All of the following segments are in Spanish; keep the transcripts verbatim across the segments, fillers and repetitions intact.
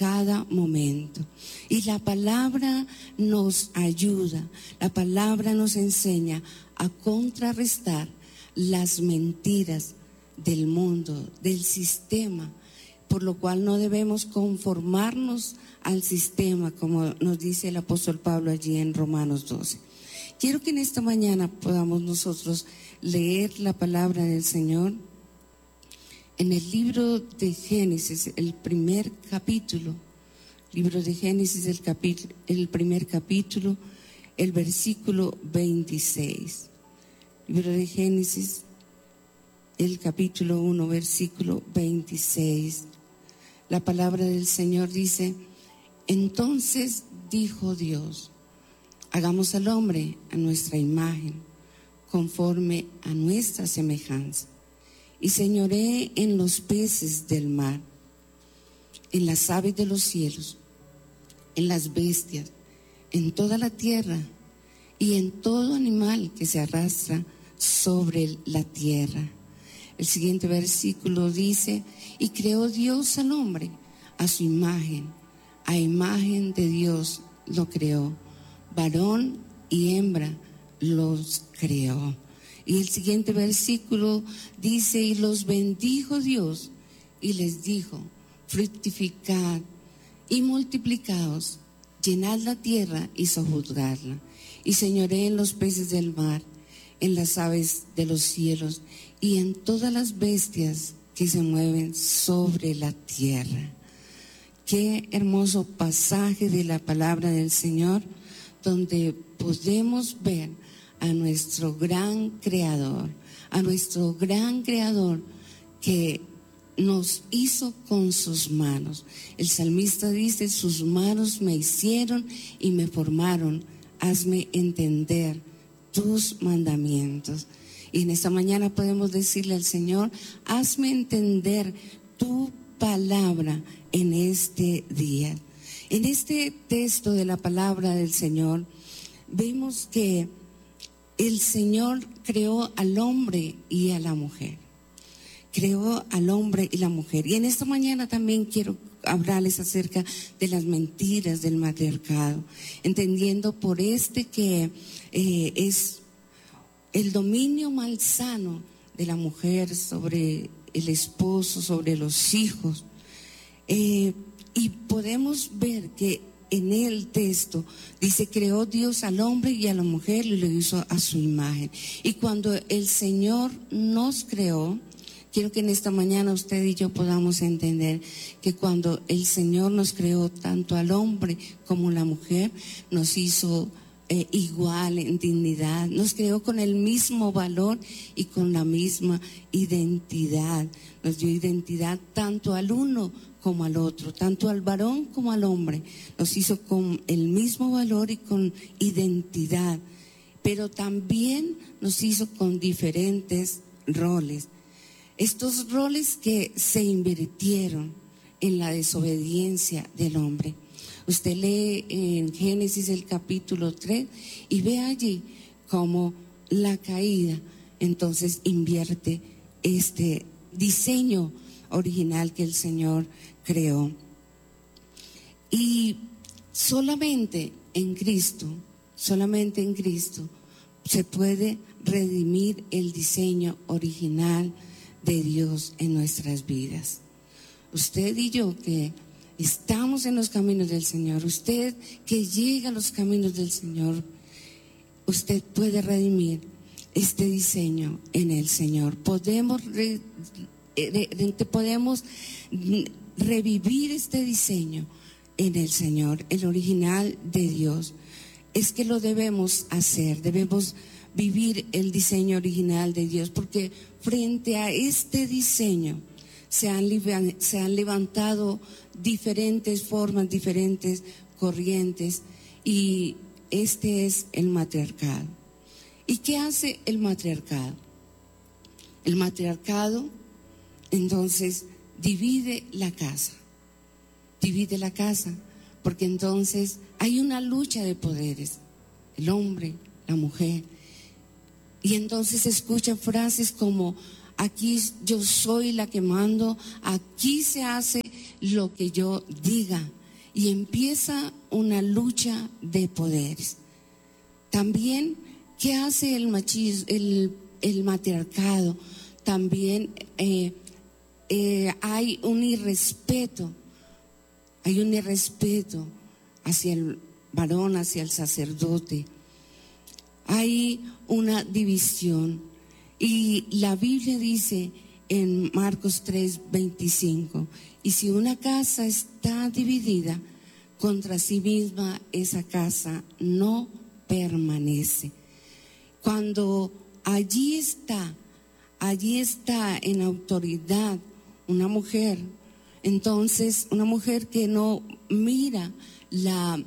cada momento. Y la palabra nos ayuda, la palabra nos enseña a contrarrestar las mentiras del mundo, del sistema, por lo cual no debemos conformarnos al sistema, como nos dice el apóstol Pablo allí en Romanos doce. Quiero que en esta mañana podamos nosotros leer la palabra del Señor en el libro de Génesis, el primer capítulo, libro de Génesis, el, capítulo, el primer capítulo, el versículo veintiséis. Libro de Génesis, el capítulo uno, versículo veintiséis. La palabra del Señor dice: entonces dijo Dios, hagamos al hombre a nuestra imagen, conforme a nuestra semejanza, y señoree en los peces del mar, en las aves de los cielos, en las bestias, en toda la tierra y en todo animal que se arrastra sobre la tierra. El siguiente versículo dice: y creó Dios al hombre a su imagen, a imagen de Dios lo creó, varón y hembra los creó. Y el siguiente versículo dice: y los bendijo Dios y les dijo, fructificad y multiplicaos, llenad la tierra y sojuzgadla, y señoree en los peces del mar, en las aves de los cielos y en todas las bestias que se mueven sobre la tierra. Qué hermoso pasaje de la palabra del Señor, donde podemos ver a nuestro gran creador, a nuestro gran creador que nos hizo con sus manos. El salmista dice: sus manos me hicieron y me formaron, hazme entender tus mandamientos. Y en esta mañana podemos decirle al Señor: hazme entender tu palabra en este día. En este texto de la palabra del Señor vemos que el Señor creó al hombre y a la mujer. Creó al hombre y la mujer. Y en esta mañana también quiero hablarles acerca de las mentiras del matriarcado, entendiendo por este que eh, es el dominio malsano de la mujer sobre el esposo, sobre los hijos. Eh, y podemos ver que en el texto dice: creó Dios al hombre y a la mujer y lo hizo a su imagen. Y cuando el Señor nos creó, quiero que en esta mañana usted y yo podamos entender que cuando el Señor nos creó tanto al hombre como a la mujer, nos hizo eh, igual en dignidad, nos creó con el mismo valor y con la misma identidad. Nos dio identidad tanto al uno como al otro, tanto al varón como al hombre. Nos hizo con el mismo valor y con identidad, pero también nos hizo con diferentes roles. Estos roles que se invirtieron en la desobediencia del hombre. Usted lee en Génesis el capítulo tres y ve allí cómo la caída entonces invierte este diseño original que el Señor creó. Y solamente en Cristo, solamente en Cristo se puede redimir el diseño original de Dios en nuestras vidas. Usted y yo que estamos en los caminos del Señor, usted que llega a los caminos del Señor, usted puede redimir este diseño en el Señor. Podemos, re, re, podemos revivir este diseño en el Señor, el original de Dios. Es que lo debemos hacer, debemos vivir el diseño original de Dios, porque frente a este diseño se han, se han levantado diferentes formas, diferentes corrientes, y este es el matriarcado. ¿Y qué hace el matriarcado? El matriarcado entonces divide la casa, divide la casa, porque entonces hay una lucha de poderes, el hombre, la mujer. Y entonces se escuchan frases como: aquí yo soy la que mando, aquí se hace lo que yo diga. Y empieza una lucha de poderes. También, ¿qué hace el machismo, el, el matriarcado? También eh, eh, hay un irrespeto, hay un irrespeto hacia el varón, hacia el sacerdote. Hay una división. Y la Biblia dice en Marcos tres veinticinco, y si una casa está dividida contra sí misma, esa casa no permanece. Cuando allí está, allí está en autoridad una mujer, entonces una mujer que no mira la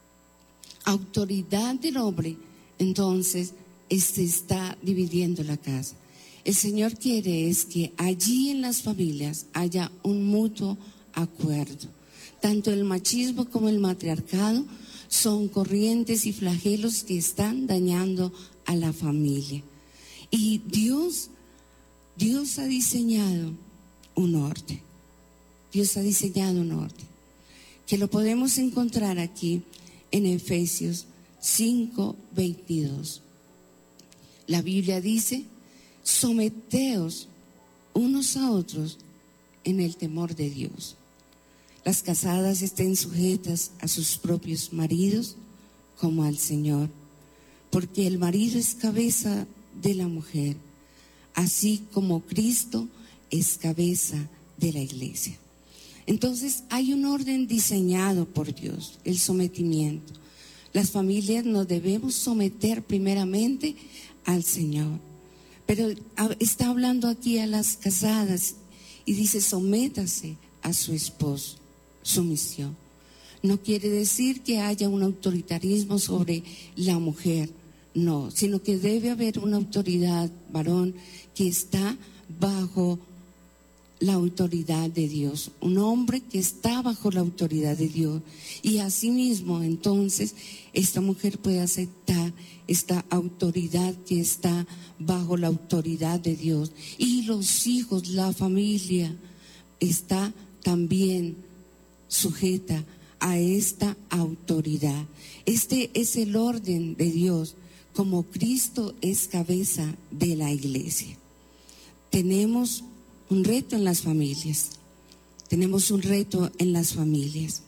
autoridad del hombre, entonces se está dividiendo la casa. El Señor quiere es que allí en las familias haya un mutuo acuerdo. Tanto el machismo como el matriarcado son corrientes y flagelos que están dañando a la familia. Y Dios, Dios ha diseñado un orden. Dios ha diseñado un orden que lo podemos encontrar aquí en Efesios cinco veintidós. La Biblia dice: someteos unos a otros en el temor de Dios. Las casadas estén sujetas a sus propios maridos como al Señor, porque el marido es cabeza de la mujer, así como Cristo es cabeza de la iglesia. Entonces hay un orden diseñado por Dios, el sometimiento. Las familias nos debemos someter primeramente al Señor. Pero está hablando aquí a las casadas y dice: sométase a su esposo, sumisión. No quiere decir que haya un autoritarismo sobre la mujer, no, sino que debe haber una autoridad varón que está bajo la autoridad de Dios, un hombre que está bajo la autoridad de Dios, y asimismo entonces esta mujer puede aceptar esta autoridad que está bajo la autoridad de Dios, y los hijos, la familia está también sujeta a esta autoridad. Este es el orden de Dios, como Cristo es cabeza de la iglesia. Tenemos un reto en las familias, tenemos un reto en las familias,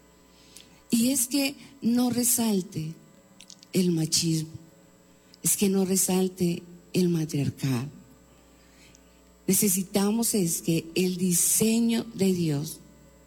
y es que no resalte el machismo, es que no resalte el matriarcado. Necesitamos es que el diseño de Dios,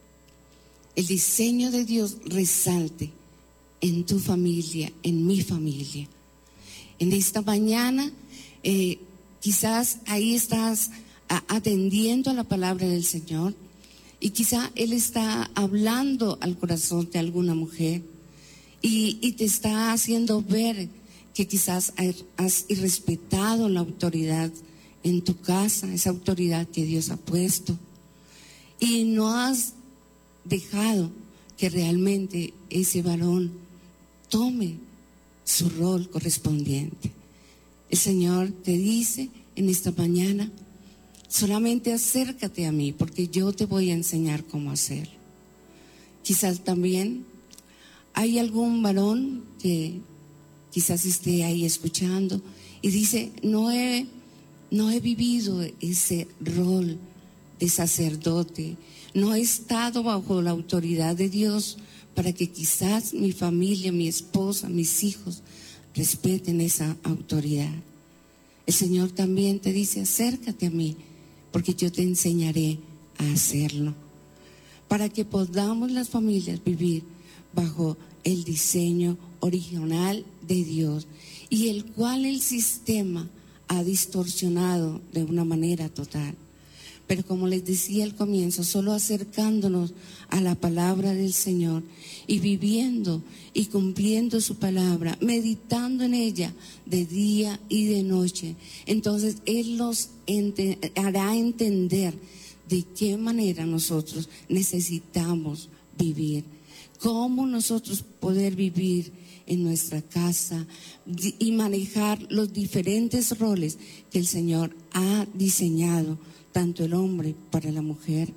el diseño de Dios resalte en tu familia, en mi familia. En esta mañana, eh, quizás ahí estás atendiendo a la palabra del Señor, y quizá Él está hablando al corazón de alguna mujer y, y te está haciendo ver que quizás has irrespetado la autoridad en tu casa, esa autoridad que Dios ha puesto, y no has dejado que realmente ese varón tome su rol correspondiente. El Señor te dice en esta mañana: solamente acércate a mí, porque yo te voy a enseñar cómo hacerlo. Quizás también hay algún varón que quizás esté ahí escuchando y dice: no he, no he vivido ese rol de sacerdote, no he estado bajo la autoridad de Dios para que quizás mi familia, mi esposa, mis hijos respeten esa autoridad. El Señor también te dice: acércate a mí, porque yo te enseñaré a hacerlo, para que podamos las familias vivir bajo el diseño original de Dios, y el cual el sistema ha distorsionado de una manera total. Pero como les decía al comienzo, solo acercándonos a la palabra del Señor y viviendo y cumpliendo su palabra, meditando en ella de día y de noche, entonces Él nos ente- hará entender de qué manera nosotros necesitamos vivir, cómo nosotros poder vivir en nuestra casa y manejar los diferentes roles que el Señor ha diseñado, tanto el hombre para la mujer,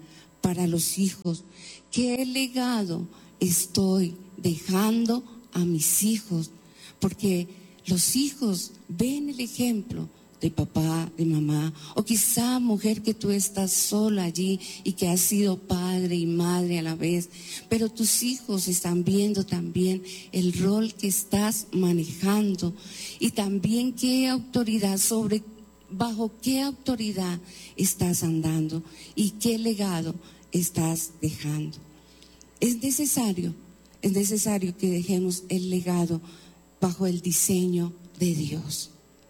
para los hijos. ¿Qué legado estoy dejando a mis hijos? Porque los hijos ven el ejemplo de papá, de mamá, o quizá mujer que tú estás sola allí y que has sido padre y madre a la vez, pero tus hijos están viendo también el rol que estás manejando y también qué autoridad sobre, bajo qué autoridad estás andando y qué legado estás dejando. Es necesario, es necesario que dejemos el legado bajo el diseño de Dios.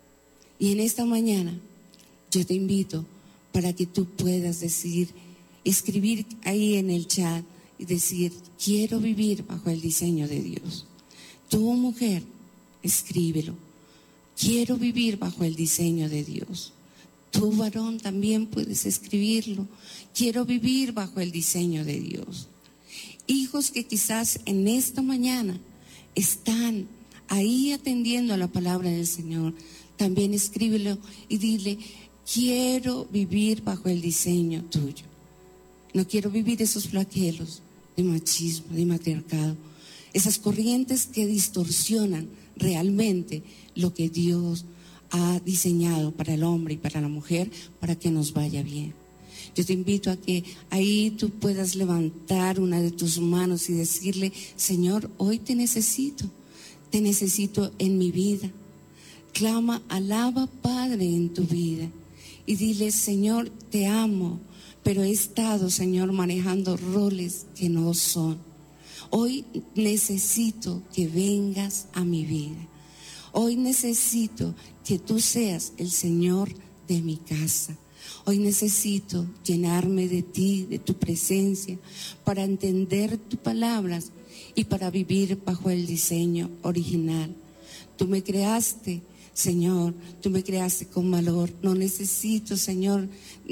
Y en esta mañana yo te invito para que tú puedas decir, escribir ahí en el chat y decir, quiero vivir bajo el diseño de Dios. Tú, mujer, escríbelo. Quiero vivir bajo el diseño de Dios. Tú, varón, también puedes escribirlo. Quiero vivir bajo el diseño de Dios. Hijos que quizás en esta mañana están ahí atendiendo a la palabra del Señor, también escríbelo y dile, quiero vivir bajo el diseño tuyo. No quiero vivir esos flagelos de machismo, de matriarcado, esas corrientes que distorsionan realmente lo que Dios ha diseñado para el hombre y para la mujer, para que nos vaya bien. Yo te invito a que ahí tú puedas levantar una de tus manos y decirle, Señor, hoy te necesito, te necesito en mi vida. Clama, alaba, Padre, en tu vida y dile, Señor, te amo, pero he estado, Señor, manejando roles que no son. Hoy necesito que vengas a mi vida. Hoy necesito que tú seas el Señor de mi casa. Hoy necesito llenarme de ti, de tu presencia, para entender tus palabras y para vivir bajo el diseño original. Tú me creaste, Señor, tú me creaste con valor. No necesito, Señor,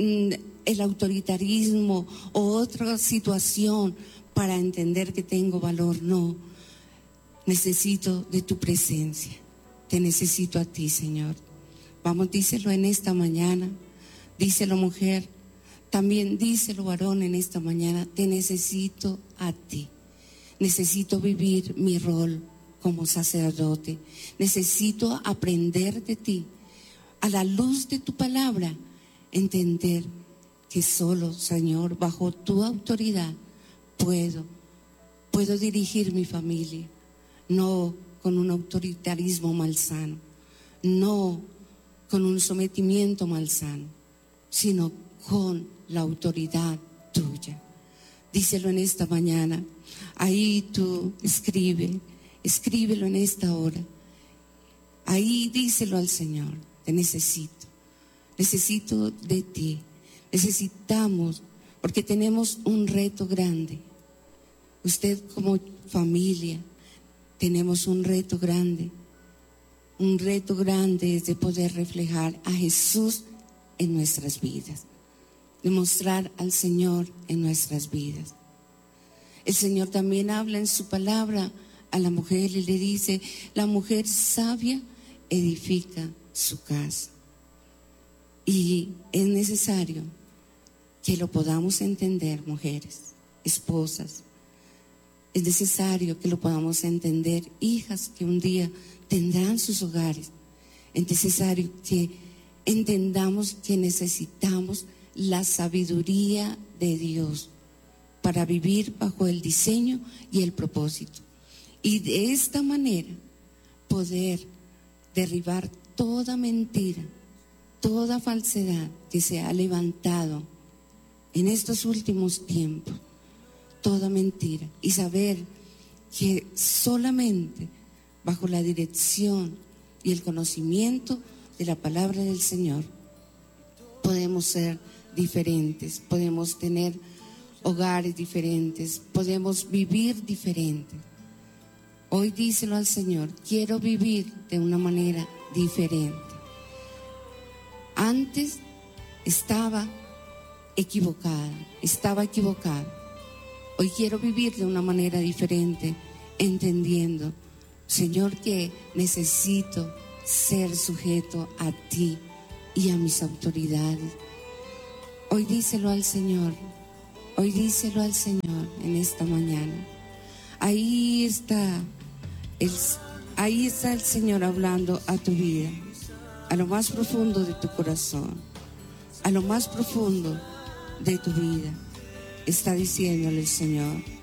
el autoritarismo o otra situación para entender que tengo valor. No, necesito de tu presencia. Te necesito a ti, Señor. Vamos, díselo en esta mañana. Díselo, mujer. También díselo, varón, en esta mañana. Te necesito a ti. Necesito vivir mi rol como sacerdote. Necesito aprender de ti, a la luz de tu palabra, entender que solo, Señor, bajo tu autoridad puedo, puedo dirigir mi familia, no con un autoritarismo malsano, no con un sometimiento malsano, sino con la autoridad tuya. Díselo en esta mañana. Ahí tú escribe, escríbelo en esta hora. Ahí díselo al Señor, te necesito, necesito de ti, necesitamos, porque tenemos un reto grande. Usted como familia, tenemos un reto grande. Un reto grande es de poder reflejar a Jesús en nuestras vidas, demostrar al Señor en nuestras vidas. El Señor también habla en su palabra a la mujer y le dice, la mujer sabia edifica su casa. Y es necesario que lo podamos entender, mujeres, esposas. Es necesario que lo podamos entender, hijas que un día tendrán sus hogares. Es necesario que entendamos que necesitamos la sabiduría de Dios para vivir bajo el diseño y el propósito. Y de esta manera poder derribar toda mentira, toda falsedad que se ha levantado en estos últimos tiempos, toda mentira, y saber que solamente bajo la dirección y el conocimiento de la palabra del Señor podemos ser diferentes, podemos tener hogares diferentes, podemos vivir diferente. Hoy díselo al Señor, quiero vivir de una manera diferente. Antes estaba equivocada, estaba equivocada. Hoy quiero vivir de una manera diferente, entendiendo, Señor, que necesito ser sujeto a ti y a mis autoridades. Hoy díselo al Señor. Hoy díselo al Señor en esta mañana. Ahí está el, ahí está el Señor hablando a tu vida, a lo más profundo de tu corazón, a lo más profundo de tu vida. Está diciéndole el Señor: